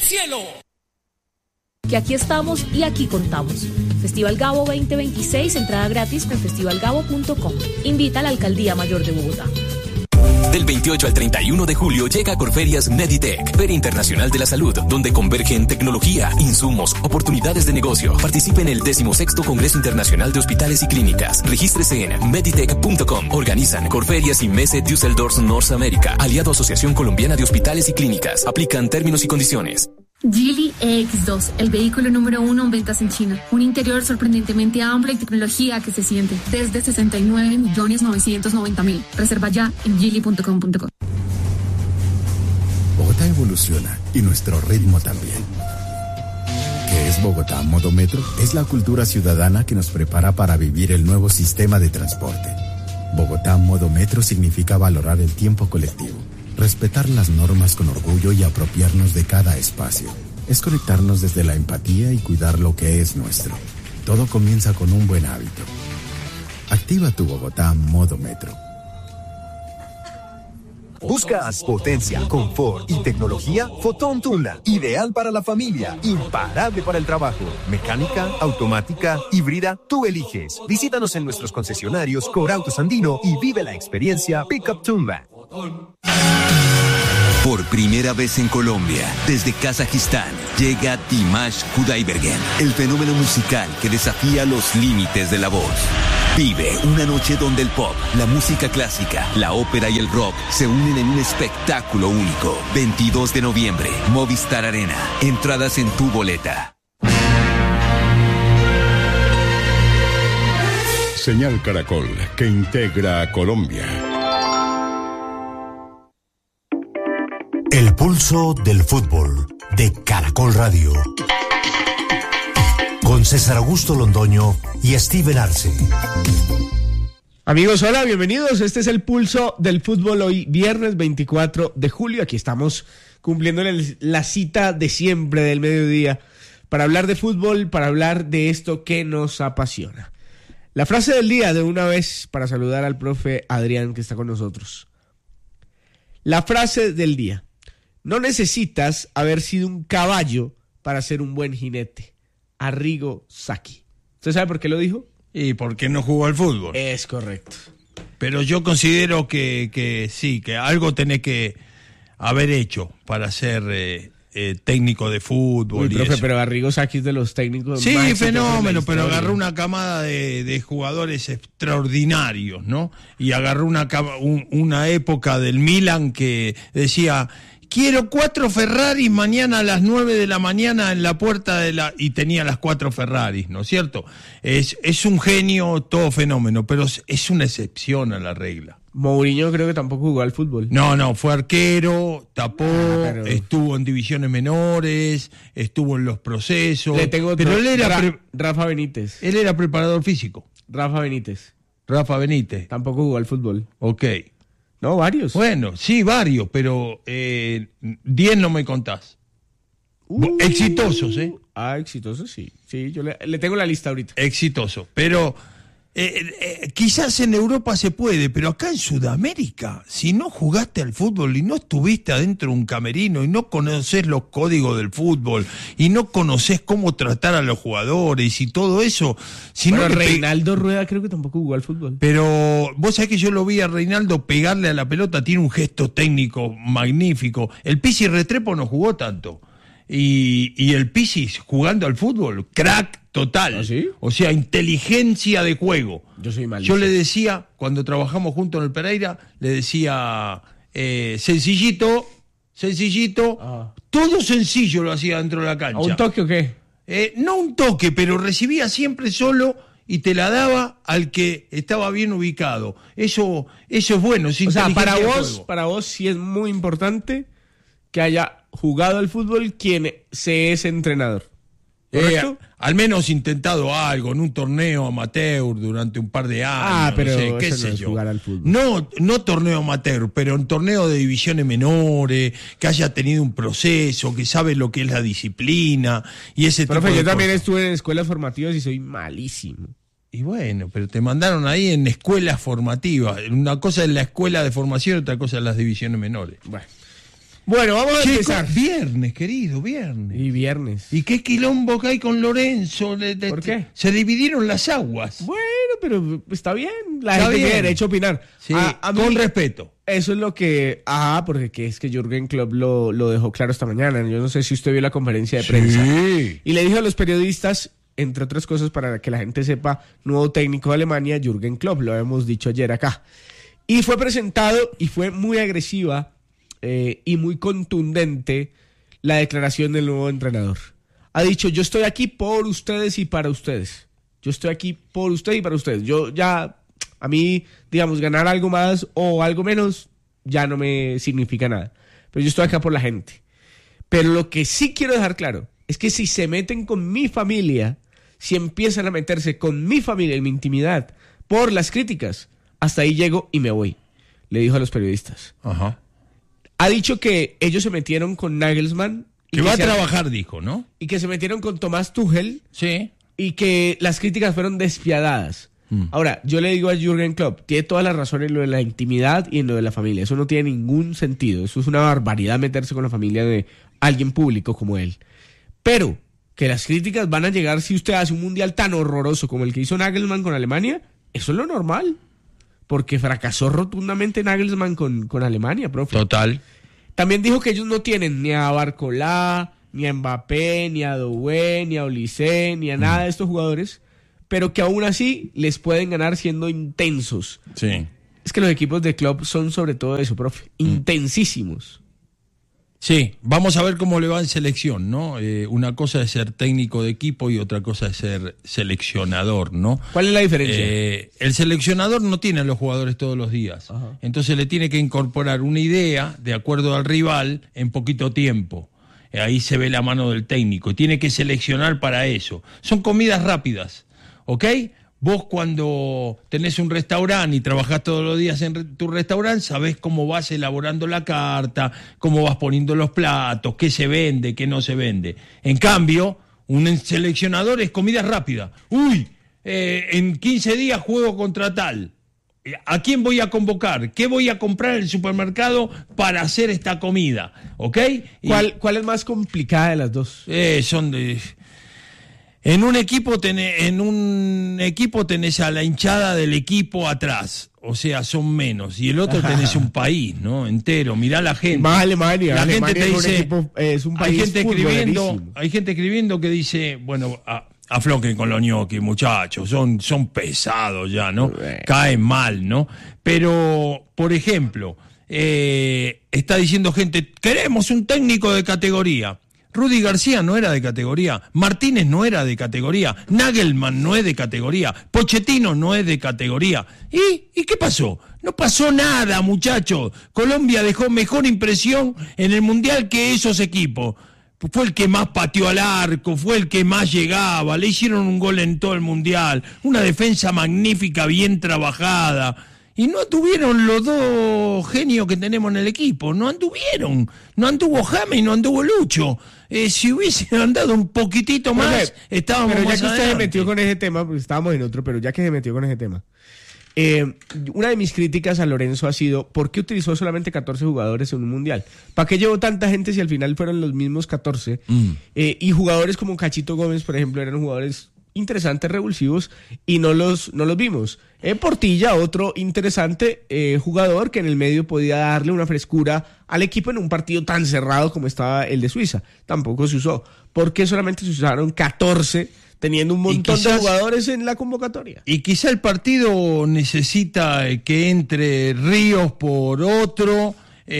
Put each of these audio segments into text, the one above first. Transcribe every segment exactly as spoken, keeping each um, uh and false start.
cielo. Que aquí estamos y aquí contamos. Festival Gabo veinte veintiséis, entrada gratis con festival gabo punto com. Invita a la Alcaldía Mayor de Bogotá. Del veintiocho al treinta y uno de julio llega a Corferias Meditech, Feria Internacional de la Salud, donde convergen tecnología, insumos, oportunidades de negocio. Participe en el decimosexto Congreso Internacional de Hospitales y Clínicas. Regístrese en meditech punto com. Organizan Corferias y Messe Düsseldorf North America, aliado a Asociación Colombiana de Hospitales y Clínicas. Aplican términos y condiciones. Geely E X dos, el vehículo número uno en ventas en China. Un interior sorprendentemente amplio y tecnología que se siente. Desde sesenta y nueve millones novecientos noventa mil. Reserva ya en geely punto com punto co. Bogotá evoluciona y nuestro ritmo también. ¿Qué es Bogotá Modo Metro? Es la cultura ciudadana que nos prepara para vivir el nuevo sistema de transporte. Bogotá Modo Metro significa valorar el tiempo colectivo, respetar las normas con orgullo y apropiarnos de cada espacio. Es conectarnos desde la empatía y cuidar lo que es nuestro. Todo comienza con un buen hábito. Activa tu Bogotá Modo Metro. ¿Buscas potencia, confort y tecnología? Fotón Tundra, ideal para la familia, imparable para el trabajo. Mecánica, automática, híbrida, tú eliges. Visítanos en nuestros concesionarios Corautos Andino y vive la experiencia Pickup Tundra. Por primera vez en Colombia, desde Kazajistán, llega Dimash Kudaibergen, el fenómeno musical que desafía los límites de la voz. Vive una noche donde el pop, la música clásica, la ópera y el rock se unen en un espectáculo único. veintidós de noviembre, Movistar Arena. Entradas en tu boleta. Señal Caracol, que integra a Colombia. El pulso del fútbol de Caracol Radio. Con César Augusto Londoño y Steven Arce. Amigos, hola, bienvenidos. Este es el pulso del fútbol hoy, viernes veinticuatro de julio. Aquí estamos cumpliendo la cita de siempre del mediodía para hablar de fútbol, para hablar de esto que nos apasiona. La frase del día de una vez para saludar al profe Adrián que está con nosotros. La frase del día. No necesitas haber sido un caballo para ser un buen jinete. Arrigo Sacchi. ¿Usted sabe por qué lo dijo? Y porque no jugó al fútbol. Es correcto. Pero yo considero que, que sí, que algo tenés que haber hecho para ser eh, eh, técnico de fútbol. Uy, y profe, eso. pero Arrigo Sacchi es de los técnicos Sí, más fenómeno, exitosos de la pero historia. agarró una camada de, de jugadores extraordinarios, ¿no? Y agarró una, cama- un- una época del Milan que decía... Quiero cuatro Ferraris mañana a las nueve de la mañana en la puerta de la... Y tenía las cuatro Ferraris, ¿no es cierto? Es, es un genio, todo fenómeno, pero es, es una excepción a la regla. Mourinho creo que tampoco jugó al fútbol. No, no, fue arquero, tapó, Ah, pero- estuvo en divisiones menores, estuvo en los procesos. Le tengo otro. pero él era, Ra- pre- Rafa Benítez. él era preparador físico. Rafa Benítez. Rafa Benítez. Tampoco jugó al fútbol. Ok. No, varios. Bueno, sí, varios, pero eh, diez no me contás. Uh, Exitosos, ¿eh? Ah, exitosos, sí. Sí, yo le, le tengo la lista ahorita. Exitoso. Pero eh, eh, quizás en Europa se puede, pero acá en Sudamérica, si no jugaste al fútbol y no estuviste adentro de un camerino y no conoces los códigos del fútbol y no conoces cómo tratar a los jugadores y todo eso, si Bueno, no te pe- Reinaldo Rueda creo que tampoco jugó al fútbol. Pero vos sabés que yo lo vi a Reinaldo pegarle a la pelota, tiene un gesto técnico magnífico. El Pizzi Restrepo no jugó tanto. Y, y el Pizzi jugando al fútbol, crack total. ¿Ah, sí? O sea, inteligencia de juego. Yo soy malísimo. Yo le decía, cuando trabajamos juntos en el Pereira, le decía, eh, sencillito, sencillito, Ah. todo sencillo lo hacía dentro de la cancha. ¿A un toque o qué? Eh, no un toque, pero recibía siempre solo y te la daba al que estaba bien ubicado. Eso, eso es bueno. Es O sea, para inteligencia de vos, juego. para vos sí es muy importante que haya jugado al fútbol quien se es entrenador. ¿Correcto? Eh, al menos intentado algo en un torneo amateur durante un par de años. Ah, pero no sé, qué eso sé no es yo. jugar al fútbol. No, no torneo amateur, pero en torneo de divisiones menores, que haya tenido un proceso, que sabe lo que es la disciplina y ese tipo Profe, de yo también cosas. estuve en escuelas formativas y soy malísimo. Y bueno, pero te mandaron ahí en escuelas formativas. Una cosa es la escuela de formación, otra cosa es las divisiones menores. Bueno. Bueno, vamos a Chico, empezar. Viernes, querido, viernes. Y viernes. ¿Y qué quilombo que hay con Lorenzo? Le- le- ¿Por qué? Se dividieron las aguas. Bueno, pero está bien. La Está gente bien. tiene derecho a opinar. Sí, A- a mí- con respeto. Eso es lo que... Ah, porque que es que Jürgen Klopp lo, lo dejó claro esta mañana. Yo no sé si usted vio la conferencia de prensa. Sí. Y le dijo a los periodistas, entre otras cosas, para que la gente sepa, nuevo técnico de Alemania, Jürgen Klopp. Lo habíamos dicho ayer acá. Y fue presentado y fue muy agresiva eh, y muy contundente la declaración del nuevo entrenador. Ha dicho, yo estoy aquí por ustedes y para ustedes. Yo estoy aquí por ustedes y para ustedes. Yo ya, a mí, digamos, ganar algo más o algo menos ya no me significa nada. Pero yo estoy acá por la gente. Pero lo que sí quiero dejar claro es que si se meten con mi familia, si empiezan a meterse con mi familia en mi intimidad por las críticas, hasta ahí llego y me voy, le dijo a los periodistas. Ajá. Ha dicho que ellos se metieron con Nagelsmann. y Que va a se- trabajar, dijo, ¿no? Y que se metieron con Tomás Tuchel Sí. y que las críticas fueron despiadadas. Mm. Ahora, yo le digo a Jürgen Klopp, tiene toda la razón en lo de la intimidad y en lo de la familia. Eso no tiene ningún sentido. Eso es una barbaridad meterse con la familia de alguien público como él. Pero que las críticas van a llegar si usted hace un mundial tan horroroso como el que hizo Nagelsmann con Alemania, eso es lo normal. Porque fracasó rotundamente Nagelsmann con, con Alemania, profe. Total. También dijo que ellos no tienen ni a Barcolá, ni a Mbappé, ni a Doué, ni a Olise, ni a nada de estos jugadores, pero que aún así les pueden ganar siendo intensos. Sí. Es que los equipos de club son sobre todo eso, profe, intensísimos. Sí, vamos a ver cómo le va en selección, ¿no? Eh, una cosa es ser técnico de equipo y otra cosa es ser seleccionador, ¿no? ¿Cuál es la diferencia? Eh, el seleccionador no tiene a los jugadores todos los días. Ajá. Entonces le tiene que incorporar una idea de acuerdo al rival en poquito tiempo. Eh, ahí se ve la mano del técnico y tiene que seleccionar para eso. Son comidas rápidas, ¿ok? Vos cuando tenés un restaurante y trabajás todos los días en re- tu restaurante, sabés cómo vas elaborando la carta, cómo vas poniendo los platos, qué se vende, qué no se vende. En cambio, un seleccionador es comida rápida. Uy, eh, en quince días juego contra tal. ¿A quién voy a convocar? ¿Qué voy a comprar en el supermercado para hacer esta comida? ¿Ok? Y, ¿Cuál, ¿Cuál es más complicada de las dos? eh, son de... En un equipo tenés, en un equipo tenés a la hinchada del equipo atrás, o sea, son menos. Y el otro tenés un país, ¿no? Entero. Mirá la gente. Más Alemania. La Alemania gente te es un dice, equipo, es un país hay gente escribiendo, futbolerísimo. hay gente escribiendo que dice, bueno, a, afloquen con los ñoquis, muchachos, son, son pesados ya, ¿no? Caen mal, ¿no? Pero, por ejemplo, eh, está diciendo gente, queremos un técnico de categoría. Rudy García no era de categoría, Martínez no era de categoría, Nagelman no es de categoría, Pochettino no es de categoría. ¿Y, ¿Y qué pasó? No pasó nada, muchachos. Colombia dejó mejor impresión en el Mundial que esos equipos. Fue el que más pateó al arco, fue el que más llegaba, le hicieron un gol en todo el Mundial, una defensa magnífica, bien trabajada. Y no anduvieron los dos genios que tenemos en el equipo, no anduvieron. No anduvo James y no anduvo Lucho. Eh, si hubiesen andado un poquitito más, Profe, estábamos pero ya más que usted se adelante. metió con ese tema, pues estábamos en otro, pero ya que se metió con ese tema. Eh, una de mis críticas a Lorenzo ha sido, ¿por qué utilizó solamente catorce jugadores en un mundial? ¿Para qué llevó tanta gente si al final fueron los mismos catorce? Mm. Eh, y jugadores como Cachito Gómez, por ejemplo, eran jugadores interesantes, revulsivos, y no los, no los vimos. Eh, Portilla, otro interesante eh, jugador que en el medio podía darle una frescura al equipo en un partido tan cerrado como estaba el de Suiza. Tampoco se usó. ¿Por qué solamente se usaron catorce teniendo un montón quizás- de jugadores en la convocatoria? Y quizá el partido necesita eh, que entre Ríos por otro,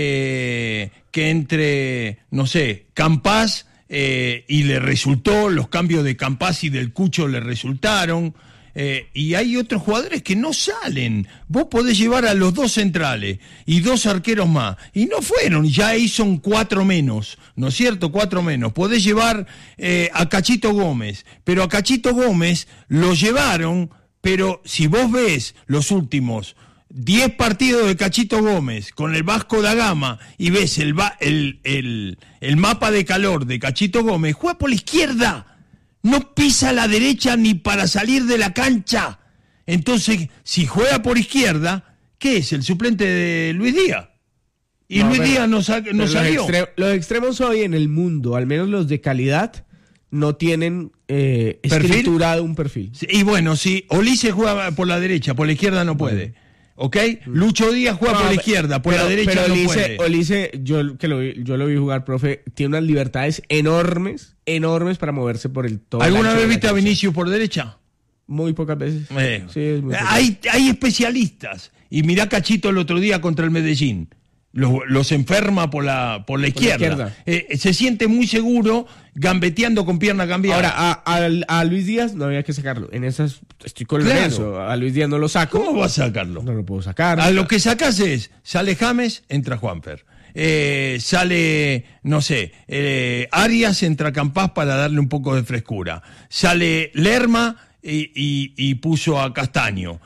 eh, que entre, no sé, Campás, eh, y le resultó, los cambios de Campás y del Cucho le resultaron. Eh, y hay otros jugadores que no salen. Vos podés llevar a los dos centrales y dos arqueros más. Y no fueron, ya ahí son cuatro menos, ¿no es cierto? Cuatro menos. Podés llevar eh, a Cachito Gómez, pero a Cachito Gómez lo llevaron, pero si vos ves los últimos diez partidos de Cachito Gómez con el Vasco da Gama y ves el, va- el, el, el mapa de calor de Cachito Gómez, juega por la izquierda. No pisa a la derecha ni para salir de la cancha. Entonces, si juega por izquierda, ¿qué es? ¿El suplente de Luis Díaz? Y No, Luis pero- Díaz no, sa- no Pero salió. Los, extre- los extremos hoy en el mundo, al menos los de calidad, no tienen eh, ¿Perfil? escriturado un perfil. Sí, y bueno, si Ulises juega por la derecha, por la izquierda no puede. ¿Ok? Lucho Díaz juega No, por la pe- izquierda, por pero- la derecha pero no Olice, puede. Olice, yo que lo vi, yo lo vi jugar, profe, tiene unas libertades enormes, enormes para moverse por el todo. el ¿Alguna ancho vez de la viste a cancha. Vinicius por derecha? Muy pocas veces. Eh, Sí, es muy pocas. hay, hay especialistas. Y mirá Cachito el otro día contra el Medellín. Los, los enferma por la, por la izquierda. izquierda. Eh, se siente muy seguro gambeteando con pierna cambiada. Ahora, a, a- a Luis Díaz no había que sacarlo. En esas estoy con Claro. Lorenzo. A Luis Díaz no lo saco. ¿Cómo vas a sacarlo? No lo puedo sacar. A lo que sacas es, sale James, entra Juanfer. Eh, sale, no sé, eh, Arias, entra Campás para darle un poco de frescura. Sale Lerma y, y- y puso a Castaño.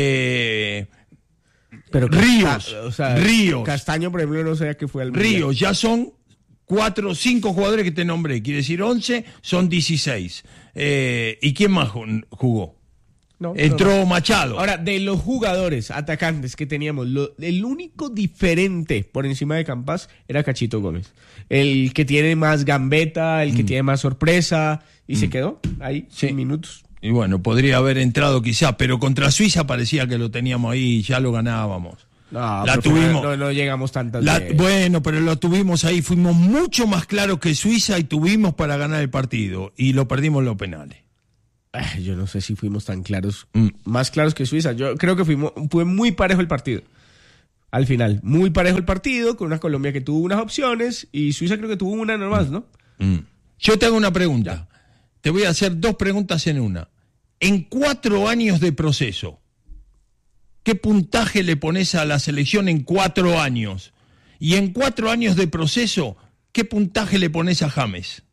Eh, Pero Ríos, Casta- o sea, Ríos. Castaño, por ejemplo, no sabía que fue al Mundial. Ríos, ya son cuatro o cinco jugadores que te nombré. Quiere decir once, son dieciséis. Eh, ¿Y quién más ju- jugó? No, Entró no. Machado. Ahora, de los jugadores atacantes que teníamos, lo- el único diferente por encima de Campas era Cachito Gómez. El que tiene más gambeta, el que Mm. tiene más sorpresa, y se quedó ahí, Sí. sin minutos. Y bueno, podría haber entrado quizá, pero contra Suiza parecía que lo teníamos ahí y ya lo ganábamos. No, La profe, tuvimos. No, no llegamos tantas La- veces. bueno, pero lo tuvimos ahí, fuimos mucho más claros que Suiza y tuvimos para ganar el partido y lo perdimos en los penales. Ay, yo no sé si fuimos tan claros, Mm. más claros que Suiza. Yo creo que fuimos, fue muy parejo el partido. Al final, muy parejo el partido, con una Colombia que tuvo unas opciones y Suiza creo que tuvo una nomás, ¿no? Mm. Yo te hago una pregunta. Te voy a hacer dos preguntas en una. En cuatro años de proceso, ¿qué puntaje le pones a la selección en cuatro años? Y en cuatro años de proceso, ¿qué puntaje le pones a James?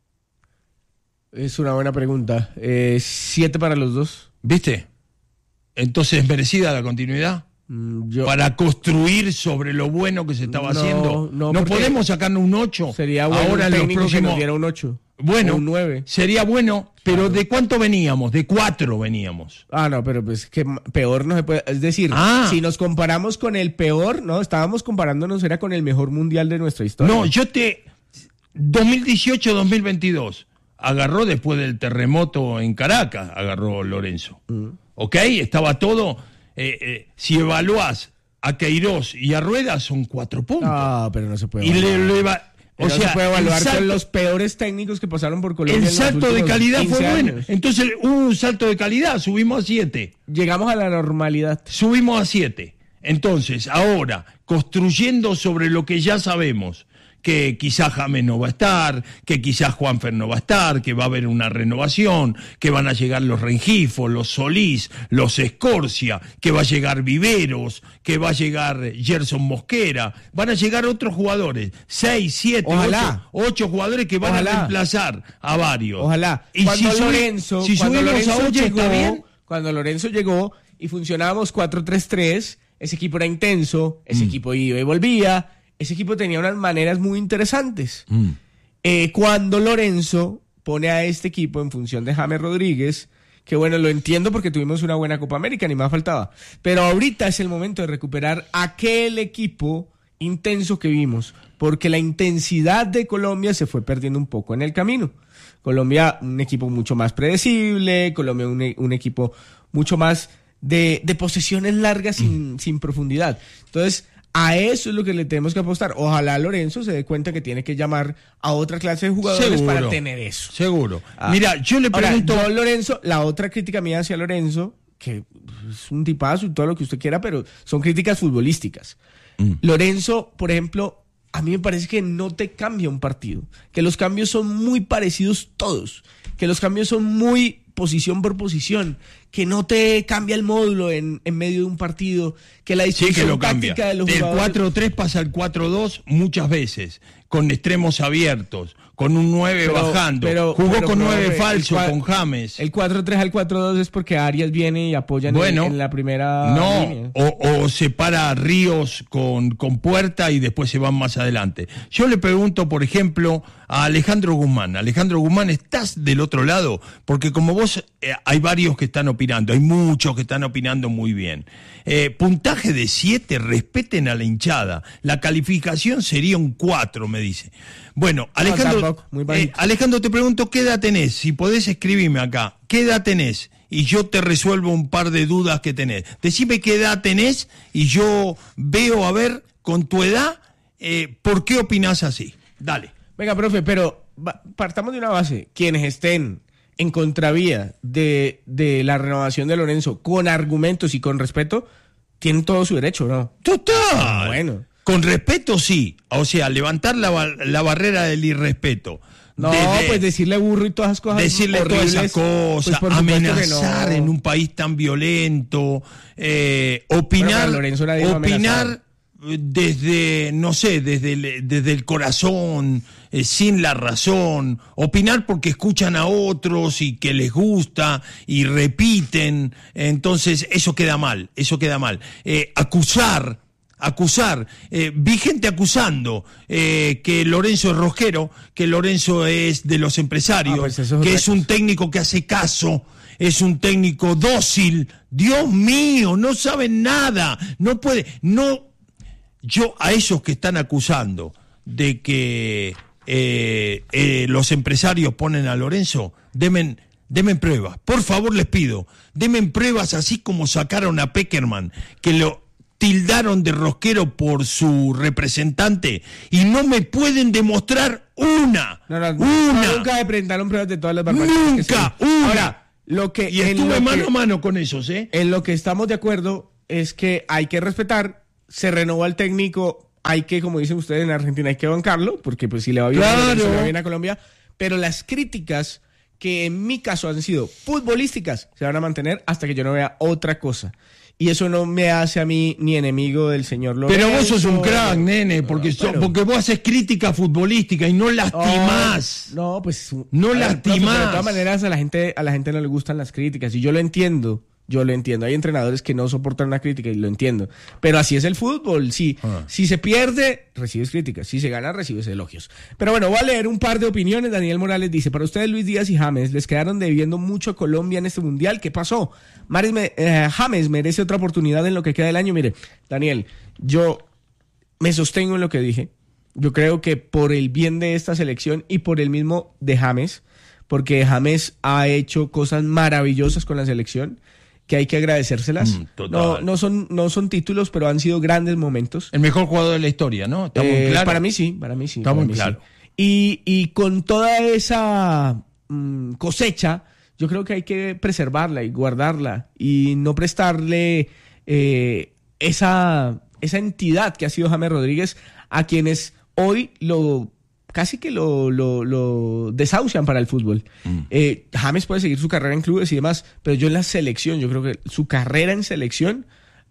Es una buena pregunta. Eh, siete para los dos. ¿Viste? Entonces, ¿merecida la continuidad? Mm, yo- Para construir sobre lo bueno que se estaba No, haciendo. no, No, porque podemos sacarnos un ocho. Sería bueno ahora un en los técnico que nos próximos. diera un ocho. Bueno, o un nueve. sería bueno, pero ¿de cuánto veníamos? De cuatro veníamos. Ah, no, pero pues que m- peor no se puede. Es decir, Ah. si nos comparamos con el peor, no, estábamos comparándonos, era con el mejor mundial de nuestra historia. No, yo te. dos mil dieciocho dos mil veintidós. Agarró después del terremoto en Caracas, agarró Lorenzo. Mm. ¿Ok? Estaba todo. eh, eh, si evaluás a Queiroz y a Rueda, son cuatro puntos. No, pero no se puede y le, evaluar. le va- o no sea, se puede evaluar el salto- con los peores técnicos que pasaron por Colombia. El en los salto de últimos calidad fue quince bueno. años. Entonces hubo un salto de calidad, subimos a siete. Llegamos a la normalidad. Subimos a siete. Entonces, ahora, construyendo sobre lo que ya sabemos, que quizás James no va a estar, que quizás Juanfer no va a estar, que va a haber una renovación, que van a llegar los Rengifo, los Solís, los Escorcia, que va a llegar Viveros, que va a llegar Gerson Mosquera, van a llegar otros jugadores, seis, siete, Ojalá. ocho, ocho jugadores que van Ojalá. a reemplazar a varios. Ojalá. Y cuando si, subi- Lorenzo, si cuando subimos Lorenzo a ocho, llegó, ¿está bien? cuando Lorenzo llegó y funcionábamos cuatro tres tres, ese equipo era intenso, ese Mm. equipo iba y volvía, ese equipo tenía unas maneras muy interesantes. Mm. Eh, cuando Lorenzo pone a este equipo en función de James Rodríguez, que bueno, lo entiendo porque tuvimos una buena Copa América, ni más faltaba, pero ahorita es el momento de recuperar aquel equipo intenso que vimos, porque la intensidad de Colombia se fue perdiendo un poco en el camino. Colombia, un equipo mucho más predecible, Colombia, un, e- un equipo mucho más de, de posesiones largas sin, sin profundidad. Entonces, a eso es lo que le tenemos que apostar. Ojalá Lorenzo se dé cuenta que tiene que llamar a otra clase de jugadores Seguro. para tener eso. Seguro. Ah. Mira, yo le Ahora, pregunto. yo, Lorenzo, la otra crítica mía hacia Lorenzo, que es un tipazo y todo lo que usted quiera, pero son críticas futbolísticas. Mm. Lorenzo, por ejemplo, a mí me parece que no te cambia un partido, que los cambios son muy parecidos todos, que los cambios son muy posición por posición, que no te cambia el módulo en, en medio de un partido, que la Sí, disposición que lo cambia. táctica de los Del jugadores... cuatro tres pasa al cuatro dos muchas veces, con extremos abiertos, con un nueve Pero- bajando. pero- Jugó pero, con profe, nueve el falso, cua- con James. El cuatro tres al cuatro dos es porque Arias viene y apoya en, Bueno, el- en la primera No, línea. o, o separa a Ríos con, con Puerta y después se van más adelante. Yo le pregunto, por ejemplo, a Alejandro Guzmán. Alejandro Guzmán, ¿estás del otro lado? Porque como vos, eh, hay varios que están opinando, hay muchos que están opinando muy bien. Eh, puntaje de siete, respeten a la hinchada. La calificación sería un cuatro, me dice. Bueno, Alejandro, no, tampoco, muy eh, Alejandro, te pregunto, ¿qué edad tenés? Si podés escribirme acá, ¿qué edad tenés? Y yo te resuelvo un par de dudas que tenés. Decime qué edad tenés y yo veo, a ver, con tu edad, eh, ¿por qué opinás así? Dale. Venga, profe, pero va, partamos de una base. Quienes estén en contravía de, de la renovación de Lorenzo con argumentos y con respeto, tienen todo su derecho, ¿no? ¡Total! Bueno. Con respeto, sí. O sea, levantar la, la barrera del irrespeto. No, Desde, pues decirle burro y todas esas cosas decirle horribles, todas esas cosas, pues amenazar no. en un país tan violento, eh, opinar, bueno, opinar desde, no sé, desde el, desde el corazón, eh, sin la razón, opinar porque escuchan a otros y que les gusta y repiten, entonces eso queda mal, eso queda mal. Eh, acusar, acusar, eh, vi gente acusando eh, que Lorenzo es rosquero, que Lorenzo es de los empresarios, ah, pues eso es que otra es un cosa. técnico que hace caso, es un técnico dócil. Dios mío, no saben nada, no puede, no. Yo a esos que están acusando de que eh, eh, los empresarios ponen a Lorenzo, denme, denme pruebas, por favor les pido, denme pruebas así como sacaron a Peckerman, que lo tildaron de rosquero por su representante y no me pueden demostrar una, no, no, una. No, nunca me presentaron pruebas de todas las barbaridades. Nunca, que una. Ahora, lo que, y estuve lo mano que, a mano con esos, ¿eh? En lo que estamos de acuerdo es que hay que respetar, se renovó el técnico, hay que, como dicen ustedes en Argentina, hay que bancarlo, porque pues si le va bien, claro. si le va bien a Colombia, pero las críticas que en mi caso han sido futbolísticas se van a mantener hasta que yo no vea otra cosa. Y eso no me hace a mí ni enemigo del señor Lorenzo. Pero vos sos un crack, nene, porque, no, so, pero, porque vos haces crítica futbolística y no lastimás. No, no pues no ver, lastimás. Profe, de todas maneras a la gente a la gente no le gustan las críticas y yo lo entiendo. Yo lo entiendo. Hay entrenadores que no soportan una crítica y lo entiendo. Pero así es el fútbol. Si, ah. si se pierde, recibes críticas. Si se gana, recibes elogios. Pero bueno, voy a leer un par de opiniones. Daniel Morales dice, para ustedes Luis Díaz y James les quedaron debiendo mucho a Colombia en este mundial. ¿Qué pasó? Maris me, eh, James merece otra oportunidad en lo que queda del año. Mire, Daniel, yo me sostengo en lo que dije. Yo creo que por el bien de esta selección y por el mismo de James, porque James ha hecho cosas maravillosas con la selección, que hay que agradecérselas. Mm, no, no son, no son títulos, pero han sido grandes momentos. El mejor jugador de la historia, ¿no? Está muy eh, claro. Para mí sí, para mí sí. Está muy claro. Sí. Y, y con toda esa mm, cosecha, yo creo que hay que preservarla y guardarla y no prestarle eh, esa, esa entidad que ha sido James Rodríguez a quienes hoy lo casi que lo, lo, lo desahucian para el fútbol. Mm. Eh, James puede seguir su carrera en clubes y demás, pero yo en la selección, yo creo que su carrera en selección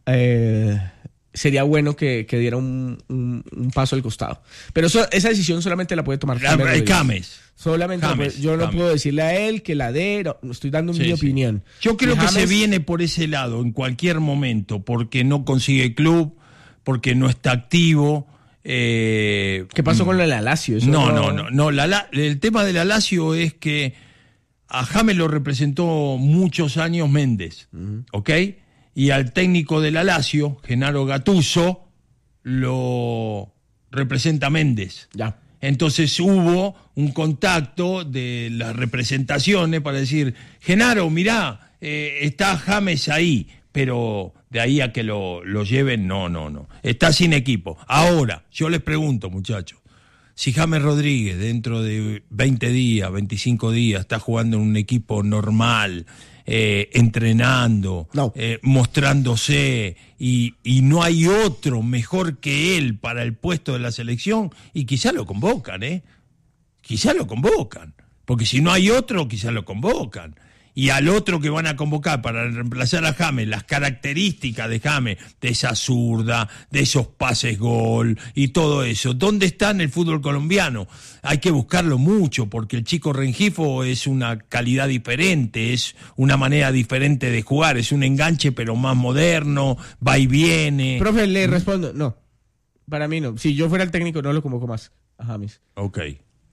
eh, sería bueno que, que diera un, un, un paso al costado. Pero eso, esa decisión solamente la puede tomar James. James. Solamente James, puede, yo no James. puedo decirle a él que la dé, no, estoy dando sí, mi sí. opinión. Yo creo y que James, se viene por ese lado en cualquier momento, porque no consigue club, porque no está activo. Eh, ¿Qué pasó con la Lazio? Eso no, no, no, no. La, la, el tema de la Lazio es que a James lo representó muchos años Méndez, uh-huh. ¿ok? Y al técnico de la Lazio, Gennaro Gattuso, lo representa Méndez. Ya. Entonces hubo un contacto de las representaciones para decir, Gennaro, mirá, eh, está James ahí, pero de ahí a que lo, lo lleven, no, no, no. Está sin equipo. Ahora, yo les pregunto, muchachos, si James Rodríguez dentro de veinte días, veinticinco días, está jugando en un equipo normal, eh, entrenando, no. eh, mostrándose, y, y no hay otro mejor que él para el puesto de la selección, y quizá lo convocan, ¿eh? Quizá lo convocan. Porque si no hay otro, quizá lo convocan. Y al otro que van a convocar para reemplazar a James, las características de James, de esa zurda, de esos pases gol y todo eso, ¿dónde está en el fútbol colombiano? Hay que buscarlo mucho, porque el chico Rengifo es una calidad diferente, es una manera diferente de jugar, es un enganche pero más moderno, va y viene. Profe, le respondo, no, para mí no. Si yo fuera el técnico no lo convoco más a James. Ok.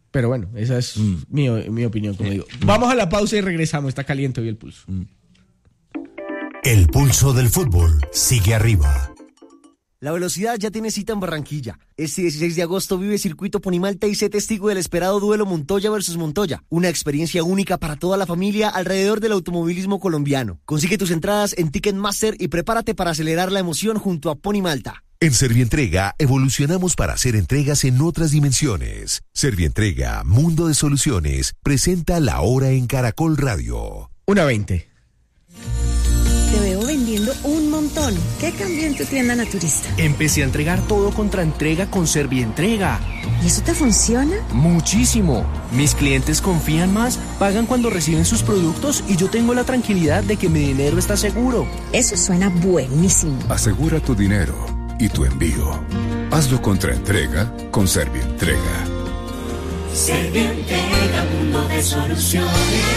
Pero bueno, esa es mm. mi, mi opinión, como digo. Mm. Vamos a la pausa y regresamos. Está caliente hoy el pulso. Mm. El pulso del fútbol sigue arriba. La velocidad ya tiene cita en Barranquilla. Este dieciséis de agosto vive Circuito Ponimalta y sé testigo del esperado duelo Montoya versus Montoya. Una experiencia única para toda la familia alrededor del automovilismo colombiano. Consigue tus entradas en Ticketmaster y prepárate para acelerar la emoción junto a Ponimalta. En Servientrega evolucionamos para hacer entregas en otras dimensiones. Servientrega, Mundo de Soluciones, presenta La Hora en Caracol Radio. una veinte. Te veo vendiendo un montón. ¿Qué cambió en tu tienda naturista? Empecé a entregar todo contra entrega con Servientrega. ¿Y eso te funciona? Muchísimo. Mis clientes confían más, pagan cuando reciben sus productos y yo tengo la tranquilidad de que mi dinero está seguro. Eso suena buenísimo. Asegura tu dinero y tu envío. Hazlo contra entrega con Servientrega. Servientrega, mundo de soluciones.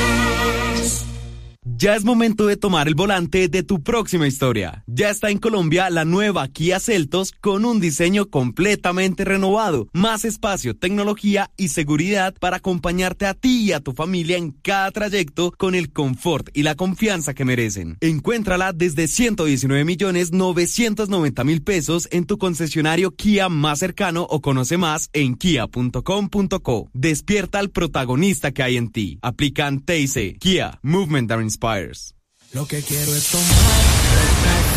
Ya es momento de tomar el volante de tu próxima historia. Ya está en Colombia la nueva Kia Seltos con un diseño completamente renovado, más espacio, tecnología y seguridad para acompañarte a ti y a tu familia en cada trayecto con el confort y la confianza que merecen. Encuéntrala desde ciento diecinueve millones novecientos noventa mil pesos en tu concesionario Kia más cercano o conoce más en kia punto com punto co. Despierta al protagonista que hay en ti. Aplican T I C. Kia, Movement that Inspires. Lo que quiero es tomar